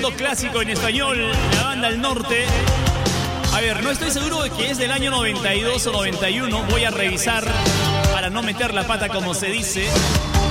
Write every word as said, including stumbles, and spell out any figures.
tremendo clásico en español, la banda El Norte. A ver, no estoy seguro de que es del año noventa y dos o noventa y uno. Voy a revisar para no meter la pata como se dice.